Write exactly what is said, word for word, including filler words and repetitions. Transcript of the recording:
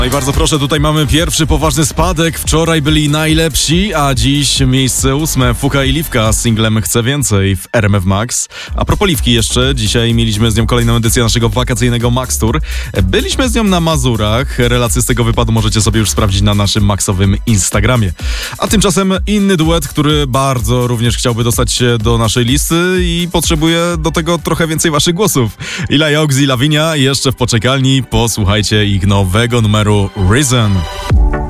No i bardzo proszę, tutaj mamy pierwszy poważny spadek. Wczoraj byli najlepsi, a dziś miejsce ósme. Fuka i Liwka z singlem Chcę Więcej w R M F Max. A propos Liwki jeszcze, dzisiaj mieliśmy z nią kolejną edycję naszego wakacyjnego Max Tour. Byliśmy z nią na Mazurach. Relacje z tego wypadu możecie sobie już sprawdzić na naszym Maxowym Instagramie. A tymczasem inny duet, który bardzo również chciałby dostać się do naszej listy i potrzebuje do tego trochę więcej waszych głosów. Ila Jox i Lavinia jeszcze w poczekalni. Posłuchajcie ich nowego numeru Reason.